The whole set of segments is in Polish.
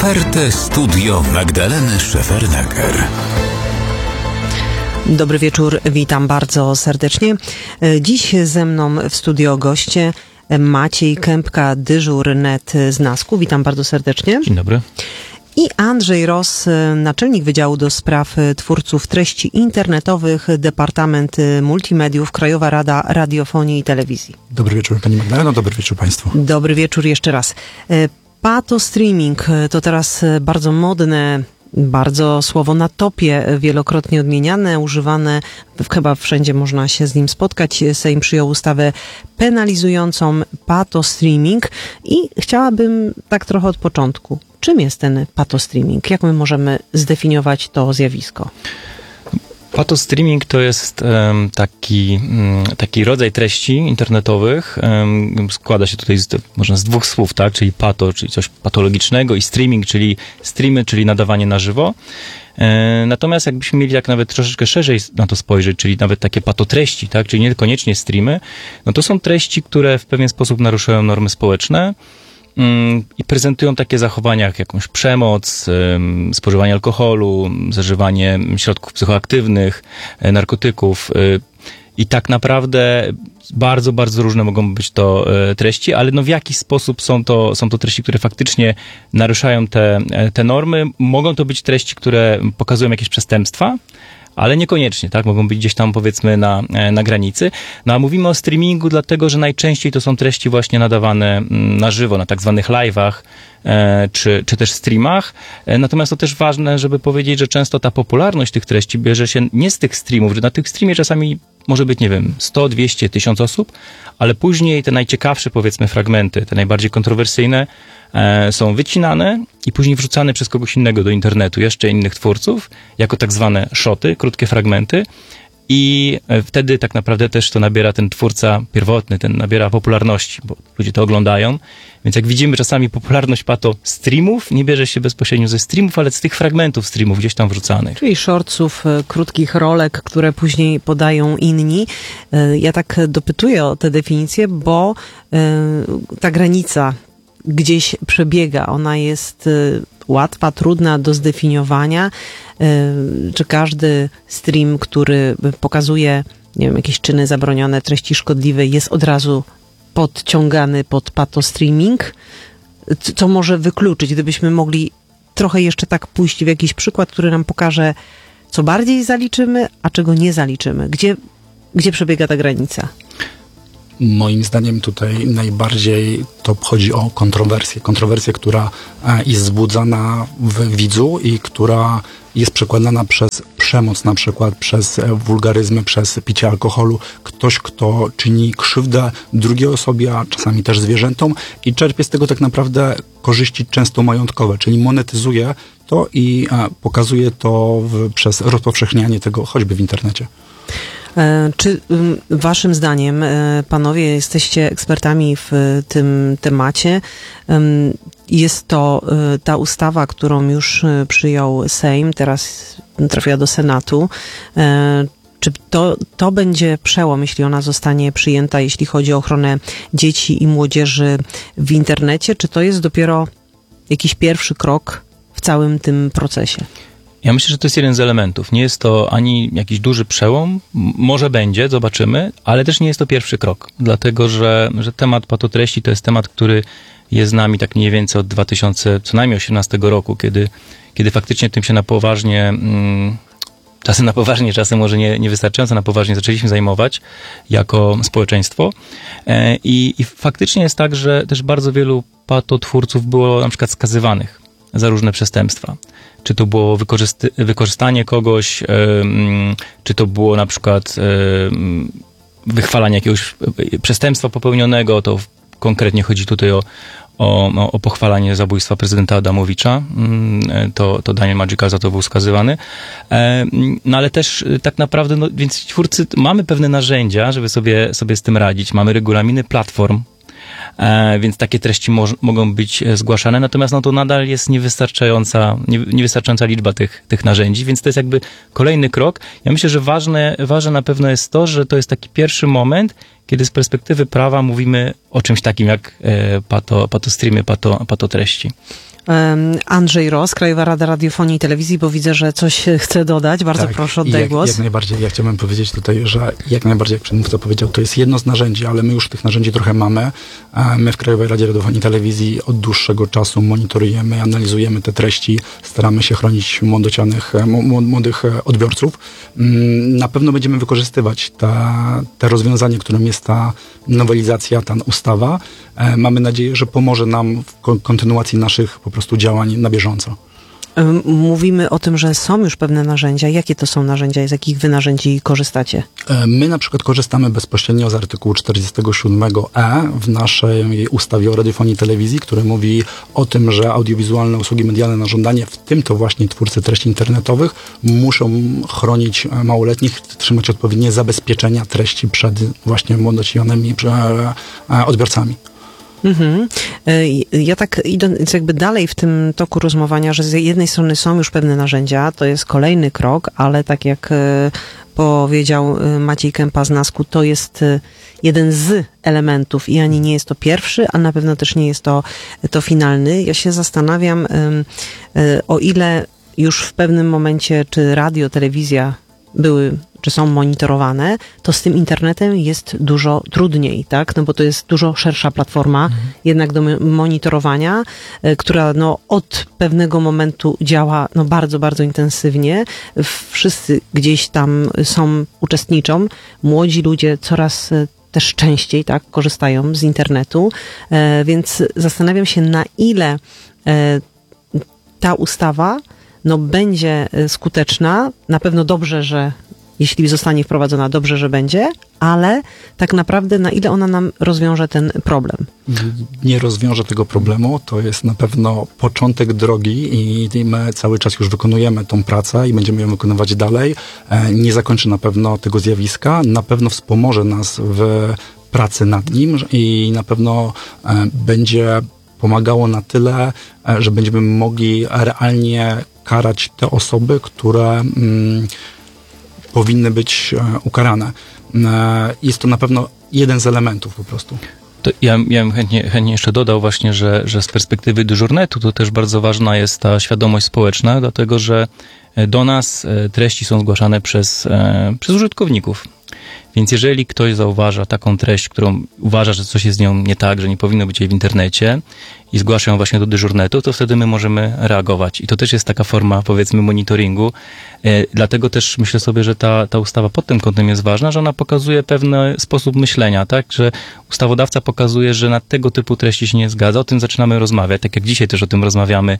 Ofertę Studio Magdaleny Szefernaker. Dobry wieczór, witam bardzo serdecznie. Dziś ze mną w studio goście Maciej Kępka, dyżur net z NASK-u. Witam bardzo serdecznie. Dzień dobry. I Andrzej Ross, naczelnik Wydziału do Spraw Twórców Treści Internetowych, Departament Multimediów, Krajowa Rada Radiofonii i Telewizji. Dobry wieczór Pani Magdaleno, dobry wieczór Państwu. Dobry wieczór jeszcze raz. Patostreaming to teraz bardzo modne, bardzo słowo na topie, wielokrotnie odmieniane, używane, chyba wszędzie można się z nim spotkać. Sejm przyjął ustawę penalizującą patostreaming i chciałabym tak trochę od początku. Czym jest ten patostreaming? Jak my możemy zdefiniować to zjawisko? Patostreaming to jest taki rodzaj treści internetowych. Składa się tutaj z dwóch słów, tak? Czyli pato, czyli coś patologicznego, i streaming, czyli streamy, czyli nadawanie na żywo. Natomiast jakbyśmy mieli tak nawet troszeczkę szerzej na to spojrzeć, czyli nawet takie patotreści, tak? Czyli niekoniecznie streamy, no to są treści, które w pewien sposób naruszają normy społeczne i prezentują takie zachowania jak jakąś przemoc, spożywanie alkoholu, zażywanie środków psychoaktywnych, narkotyków. I tak naprawdę bardzo, bardzo różne mogą być to treści, ale no w jaki sposób są to treści, które faktycznie naruszają te normy. Mogą to być treści, które pokazują jakieś przestępstwa, ale niekoniecznie, tak? Mogą być gdzieś tam, powiedzmy, na granicy. No a mówimy o streamingu, dlatego że najczęściej to są treści właśnie nadawane na żywo, na tak zwanych live'ach, czy też streamach. Natomiast to też ważne, żeby powiedzieć, że często ta popularność tych treści bierze się nie z tych streamów, że na tych streamie czasami może być, nie wiem, 100, 200, 1000 osób, ale później te najciekawsze, powiedzmy, fragmenty, te najbardziej kontrowersyjne są wycinane i później wrzucane przez kogoś innego do internetu, jeszcze innych twórców, jako tak zwane shoty, krótkie fragmenty, i wtedy tak naprawdę też to nabiera ten twórca pierwotny, ten nabiera popularności, bo ludzie to oglądają. Więc jak widzimy, czasami popularność streamów nie bierze się bezpośrednio ze streamów, ale z tych fragmentów streamów gdzieś tam wrzucanych. Czyli shortsów, krótkich rolek, które później podają inni. Ja tak dopytuję o tę definicję, bo ta granica gdzieś przebiega. Ona jest łatwa, trudna do zdefiniowania. Czy każdy stream, który pokazuje, nie wiem, jakieś czyny zabronione, treści szkodliwe, jest od razu podciągany pod patostreaming? Co może wykluczyć? Gdybyśmy mogli trochę jeszcze tak pójść w jakiś przykład, który nam pokaże, co bardziej zaliczymy, a czego nie zaliczymy. Gdzie przebiega ta granica? Moim zdaniem tutaj najbardziej to chodzi o kontrowersję, która jest wzbudzana w widzu i która jest przekładana przez przemoc, na przykład przez wulgaryzmy, przez picie alkoholu. Ktoś, kto czyni krzywdę drugiej osobie, a czasami też zwierzętom, i czerpie z tego tak naprawdę korzyści często majątkowe, czyli monetyzuje to i pokazuje to przez rozpowszechnianie tego choćby w internecie. Czy waszym zdaniem, panowie, jesteście ekspertami w tym temacie? Jest to ta ustawa, którą już przyjął Sejm, teraz trafiła do Senatu. Czy to będzie przełom, jeśli ona zostanie przyjęta, jeśli chodzi o ochronę dzieci i młodzieży w internecie? Czy to jest dopiero jakiś pierwszy krok w całym tym procesie? Ja myślę, że to jest jeden z elementów. Nie jest to ani jakiś duży przełom, może będzie, zobaczymy, ale też nie jest to pierwszy krok, dlatego że temat patotreści to jest temat, który jest z nami tak mniej więcej od 2018 roku, kiedy faktycznie tym się na poważnie, czasem może niewystarczająco na poważnie zaczęliśmy zajmować jako społeczeństwo. I faktycznie jest tak, że też bardzo wielu patotwórców było na przykład skazywanych za różne przestępstwa. Czy to było wykorzystanie kogoś, czy to było na przykład wychwalanie jakiegoś przestępstwa popełnionego, to konkretnie chodzi tutaj o pochwalanie zabójstwa prezydenta Adamowicza. To Daniel Magical za to był skazywany. No ale też tak naprawdę, no, więc twórcy, mamy pewne narzędzia, żeby sobie z tym radzić. Mamy regulaminy platform, więc takie treści mogą być zgłaszane, natomiast no to nadal jest niewystarczająca liczba tych narzędzi, więc to jest jakby kolejny krok. Ja myślę, że ważne na pewno jest to, że to jest taki pierwszy moment, kiedy z perspektywy prawa mówimy o czymś takim jak patostreamy, patotreści. Andrzej Ross, Krajowa Rada Radiofonii i Telewizji, bo widzę, że coś chce dodać. Bardzo proszę, oddaj głos. Jak najbardziej. Ja chciałbym powiedzieć tutaj, że jak najbardziej, jak przedmówca powiedział, to jest jedno z narzędzi, ale my już tych narzędzi trochę mamy. My w Krajowej Radzie Radiofonii i Telewizji od dłuższego czasu monitorujemy, analizujemy te treści, staramy się chronić młodych odbiorców. Na pewno będziemy wykorzystywać te rozwiązanie, którym jest ta nowelizacja, ta ustawa. Mamy nadzieję, że pomoże nam w kontynuacji naszych po prostu działań na bieżąco. Mówimy o tym, że są już pewne narzędzia. Jakie to są narzędzia? Z jakich wy narzędzi korzystacie? My na przykład korzystamy bezpośrednio z artykułu 47e w naszej ustawie o radiofonii i telewizji, który mówi o tym, że audiowizualne usługi medialne na żądanie, w tym to właśnie twórcy treści internetowych, muszą chronić małoletnich, trzymać odpowiednie zabezpieczenia treści przed właśnie młodocienionymi odbiorcami. Ja tak idąc jakby dalej w tym toku rozmowania, że z jednej strony są już pewne narzędzia, to jest kolejny krok, ale tak jak powiedział Maciej Kępa z NASK-u, to jest jeden z elementów i ani nie jest to pierwszy, a na pewno też nie jest to finalny. Ja się zastanawiam, o ile już w pewnym momencie, czy radio, telewizja czy są monitorowane, to z tym internetem jest dużo trudniej, tak? No bo to jest dużo szersza platforma jednak do monitorowania, która od pewnego momentu działa bardzo, bardzo intensywnie. Wszyscy gdzieś tam uczestniczą. Młodzi ludzie coraz też częściej, tak, korzystają z internetu, więc zastanawiam się, na ile ta ustawa będzie skuteczna. Na pewno dobrze, że jeśli zostanie wprowadzona, dobrze, że będzie, ale tak naprawdę na ile ona nam rozwiąże ten problem? Nie rozwiąże tego problemu, to jest na pewno początek drogi i my cały czas już wykonujemy tą pracę i będziemy ją wykonywać dalej. Nie zakończy na pewno tego zjawiska, na pewno wspomoże nas w pracy nad nim i na pewno będzie pomagało na tyle, że będziemy mogli realnie karać te osoby, które powinny być ukarane. Jest to na pewno jeden z elementów po prostu. To ja bym chętnie jeszcze dodał właśnie, że z perspektywy dyżurnetu to też bardzo ważna jest ta świadomość społeczna, dlatego że do nas treści są zgłaszane przez użytkowników. Więc jeżeli ktoś zauważa taką treść, którą uważa, że coś jest z nią nie tak, że nie powinno być jej w internecie i zgłasza ją właśnie do dyżurnetu, to wtedy my możemy reagować. I to też jest taka forma, powiedzmy, monitoringu. Dlatego też myślę sobie, że ta ustawa pod tym kątem jest ważna, że ona pokazuje pewien sposób myślenia, tak? Że ustawodawca pokazuje, że na tego typu treści się nie zgadza. O tym zaczynamy rozmawiać, tak jak dzisiaj też o tym rozmawiamy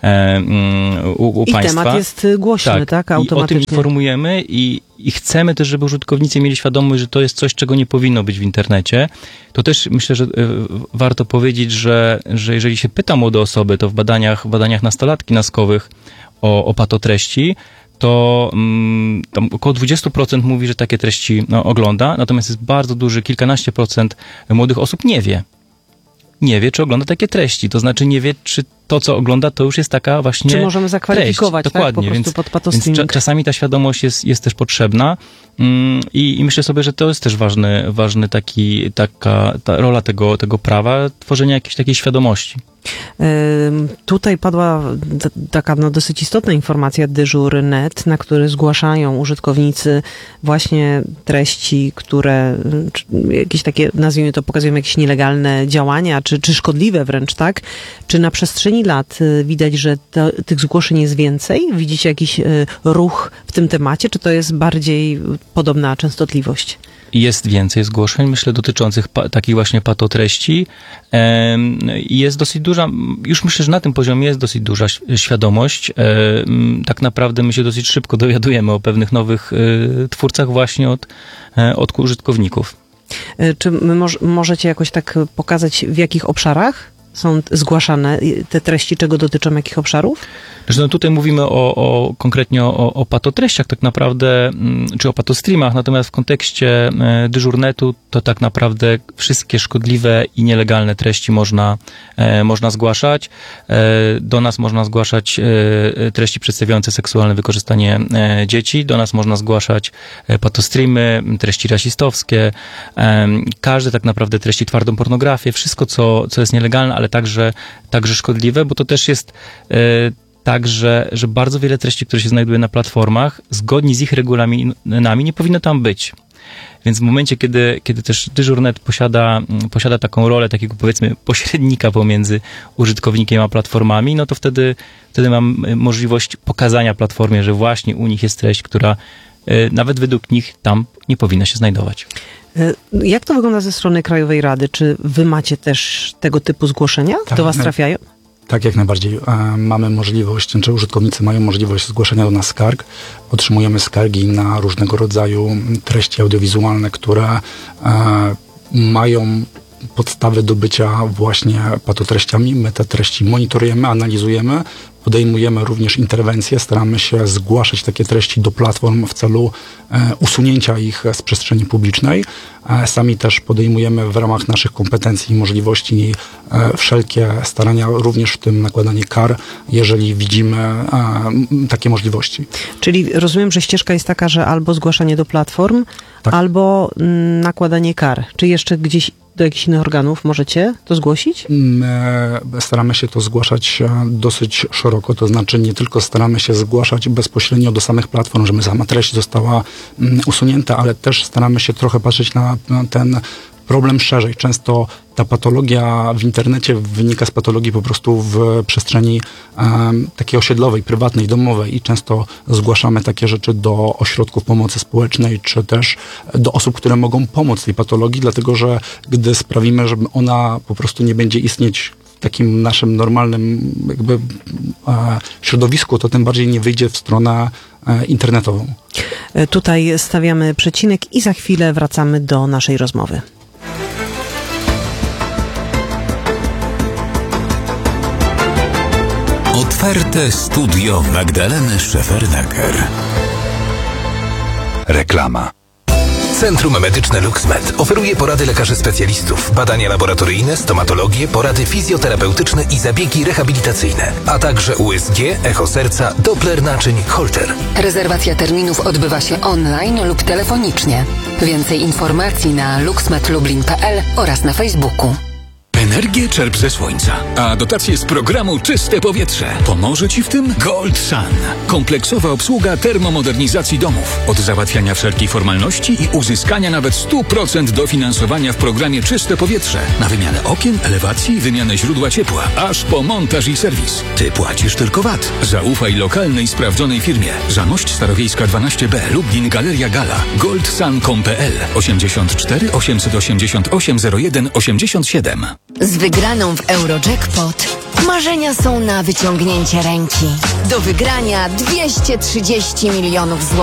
u państwa. I temat jest głośny, tak? Automatycznie. I o tym informujemy i chcemy też, żeby użytkownicy mieli świadomość, że to jest coś, czego nie powinno być w internecie. To też myślę, że warto powiedzieć, że jeżeli się pyta młode osoby, to w badaniach nastolatki naskowych o patotreści, to tam około 20% mówi, że takie treści ogląda, natomiast jest bardzo duży, kilkanaście procent młodych osób nie wie, czy ogląda takie treści. To znaczy nie wie, czy to, co ogląda, to już jest taka właśnie czy możemy zakwalifikować, treść. tak? Dokładnie, Po prostu pod patostreaming. więc czasami ta świadomość jest też potrzebna i myślę sobie, że to jest też ważny ta rola tego prawa, tworzenia jakiejś takiej świadomości. Tutaj padła taka dosyć istotna informacja Dyżur.net, na który zgłaszają użytkownicy właśnie treści, które jakieś takie, nazwijmy to, pokazują jakieś nielegalne działania, czy szkodliwe wręcz, tak? Czy na przestrzeni lat widać, że tych zgłoszeń jest więcej? Widzicie jakiś ruch w tym temacie, czy to jest bardziej podobna częstotliwość? Jest więcej zgłoszeń, myślę, dotyczących takich właśnie patotreści i jest dosyć duża, już myślę, że na tym poziomie jest dosyć duża świadomość. Tak naprawdę my się dosyć szybko dowiadujemy o pewnych nowych twórcach właśnie od użytkowników. Czy możecie jakoś tak pokazać, w jakich obszarach są zgłaszane te treści, czego dotyczą, jakich obszarów? Zresztą no tutaj mówimy konkretnie o patotreściach tak naprawdę, czy o patostreamach, natomiast w kontekście dyżurnetu to tak naprawdę wszystkie szkodliwe i nielegalne treści można zgłaszać. Do nas można zgłaszać treści przedstawiające seksualne wykorzystanie dzieci, do nas można zgłaszać patostreamy, treści rasistowskie, każde tak naprawdę treści, twardą pornografię, wszystko co jest nielegalne, ale także szkodliwe, bo to też jest także, że bardzo wiele treści, które się znajduje na platformach, zgodnie z ich regulaminami nie powinno tam być. Więc w momencie, kiedy też dyżurnet posiada taką rolę takiego, powiedzmy, pośrednika pomiędzy użytkownikiem a platformami, no to wtedy mam możliwość pokazania platformie, że właśnie u nich jest treść, która nawet według nich tam nie powinna się znajdować. Jak to wygląda ze strony Krajowej Rady? Czy wy macie też tego typu zgłoszenia? Tak, Do was trafiają? Tak, jak najbardziej. Mamy możliwość, czy użytkownicy mają możliwość zgłaszania do nas skarg. Otrzymujemy skargi na różnego rodzaju treści audiowizualne, które mają podstawy do bycia właśnie patotreściami. My te treści monitorujemy, analizujemy, podejmujemy również interwencje, staramy się zgłaszać takie treści do platform w celu usunięcia ich z przestrzeni publicznej. Sami też podejmujemy w ramach naszych kompetencji i możliwości wszelkie starania, również w tym nakładanie kar, jeżeli widzimy takie możliwości. Czyli rozumiem, że ścieżka jest taka, że albo zgłaszanie do platform, Tak. albo nakładanie kar. Czy jeszcze gdzieś do jakichś innych organów możecie to zgłosić? My staramy się to zgłaszać dosyć szeroko, to znaczy nie tylko staramy się zgłaszać bezpośrednio do samych platform, że sama treść została usunięta, ale też staramy się trochę patrzeć na ten problem szerzej. Często ta patologia w internecie wynika z patologii po prostu w przestrzeni takiej osiedlowej, prywatnej, domowej i często zgłaszamy takie rzeczy do ośrodków pomocy społecznej, czy też do osób, które mogą pomóc tej patologii, dlatego że gdy sprawimy, że ona po prostu nie będzie istnieć w takim naszym normalnym jakby środowisku, to tym bardziej nie wyjdzie w stronę internetową. Tutaj stawiamy przecinek i za chwilę wracamy do naszej rozmowy. Otwarte studio Magdaleny Szefernaker. Reklama. Centrum Medyczne LuxMed oferuje porady lekarzy specjalistów, badania laboratoryjne, stomatologię, porady fizjoterapeutyczne i zabiegi rehabilitacyjne, a także USG, echo serca, Doppler naczyń, Holter. Rezerwacja terminów odbywa się online lub telefonicznie. Więcej informacji na luxmedlublin.pl oraz na Facebooku. Energię czerp ze słońca, a dotacje z programu Czyste Powietrze. Pomoże Ci w tym Gold Sun. Kompleksowa obsługa termomodernizacji domów. Od załatwiania wszelkich formalności i uzyskania nawet 100% dofinansowania w programie Czyste Powietrze. Na wymianę okien, elewacji, wymianę źródła ciepła, aż po montaż i serwis. Ty płacisz tylko VAT. Zaufaj lokalnej, sprawdzonej firmie. Zamość Starowiejska 12B, Lublin, Galeria Gala. goldsun.pl 84 888 01 87. Z wygraną w Eurojackpot marzenia są na wyciągnięcie ręki. Do wygrania 230 milionów złotych.